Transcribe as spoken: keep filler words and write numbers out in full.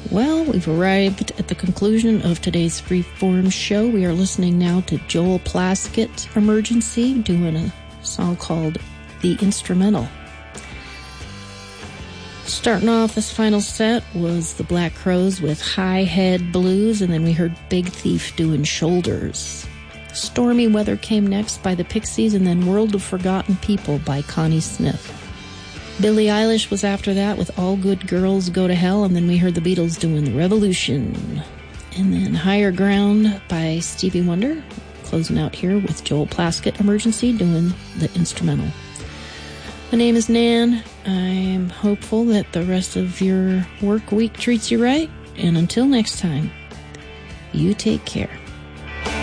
Well, we've arrived at the conclusion of today's Freeform show. We are listening now to Joel Plaskett, Emergency, doing a song called The Instrumental. Starting off this final set was the Black Crowes with High Head Blues, and then we heard Big Thief doing Shoulders. Stormy Weather came next by the Pixies, and then World of Forgotten People by Connie Smith. Billie Eilish was after that with All Good Girls Go to Hell, and then we heard the Beatles doing The Revolution. And then Higher Ground by Stevie Wonder, closing out here with Joel Plaskett, Emergency, doing the instrumental. My name is Nan. I'm hopeful that the rest of your work week treats you right. And until next time, you take care.